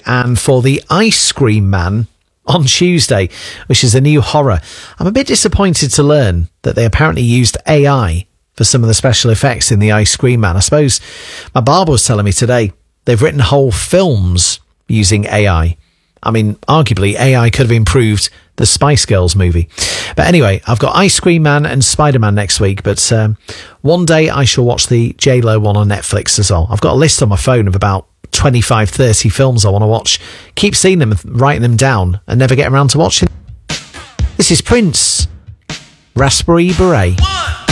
and for The Ice Cream Man on Tuesday, which is a new horror. I'm a bit disappointed to learn that they apparently used AI for some of the special effects in The Ice Cream Man. I suppose my barber was telling me today they've written whole films using AI. I mean, arguably, AI could have improved the Spice Girls movie. But anyway, I've got Ice Cream Man and Spider-Man next week, but one day I shall watch the J-Lo one on Netflix as well. I've got a list on my phone of about 25, 30 films I want to watch. Keep seeing them, writing them down, and never get around to watching. This is Prince, Raspberry Beret. 1